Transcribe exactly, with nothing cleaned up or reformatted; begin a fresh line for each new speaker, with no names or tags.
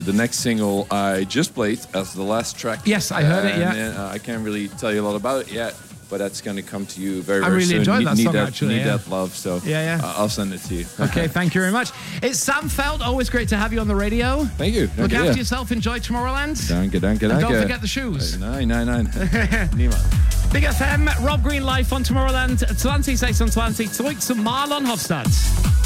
The next single I just played as the last track.
Yes, I heard
and,
it, yeah.
Uh, I can't really tell you a lot about it yet, but that's going to come to you very,
I
very
really
soon.
enjoyed
need,
that
need
song,
that,
actually,
Need
yeah.
that love, so
Yeah, yeah.
Uh, I'll send it to you.
Okay, thank you very much. It's Sam Feld. Always great to have you on the radio.
Thank you.
Look
Danke,
after
yeah.
yourself. Enjoy Tomorrowland.
Danke, danke,
And
danke.
don't forget the shoes.
Nein, nein, nein. Niemand.
Big F M, Rob Green live on Tomorrowland. zwanzig sechsundzwanzig. Zurück zu Marlon Hofstadt.